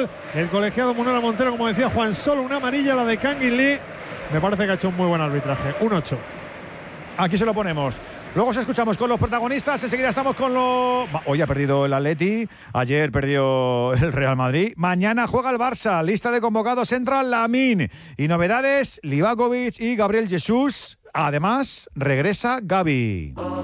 final. El colegiado Munera Montero, como decía Juan, solo una amarilla, la de Kangin Lee. Me parece que ha hecho un muy buen arbitraje. Un 8. Aquí se lo ponemos. Luego os escuchamos con los protagonistas. Enseguida estamos con los... Hoy ha perdido el Atleti. Ayer perdió el Real Madrid. Mañana juega el Barça. Lista de convocados entra Lamine. Y novedades, Livakovic y Gabriel Jesús. Además, regresa Gavi.